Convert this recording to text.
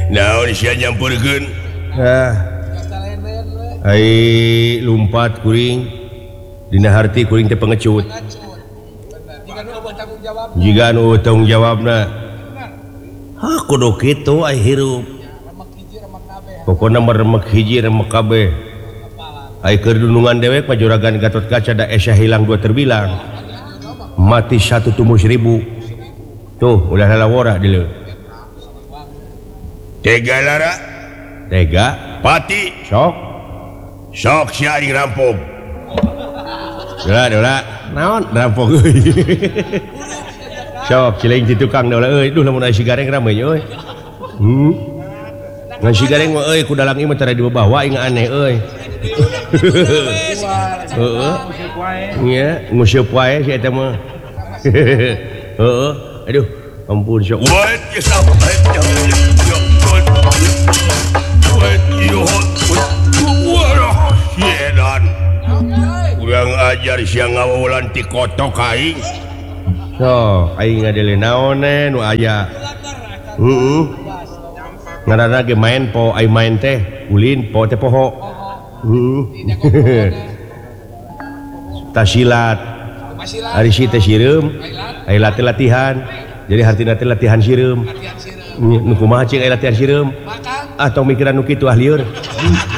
nyampurkeun lumpat kuring dina harti kuring teh pengecut jika anu tanggung jawabna kudu kitu ai hirup pokona meremek hiji remek kabeh ai keur dunungan dewek mah juragan Gatot Kaca da esya hilang dua terbilang mati satu tumbuh 1000 tuh ulah lalawora dieu tega lara tega pati sok si ari rampok Dola naon rampok euy sok cileung ti tukang dola euy duh lamun aya si gareng rame euy ngan si gareng mah euy ku dalang ieu mah tara dibawa aing aneh euy heeh nya nguseup wae si eta mah heeh aduh ampun sok kurang ajar siang ngawulan ti kotok aing aing ngadele naon nu aya ngaranna ge main po ai main teh ulin po teh poho tasilat ari si teh sireum ai latihan jadi hartina teh latihan sireum nu kumaha cing ai latihan sireum atau mikiran nu kitu ah lieur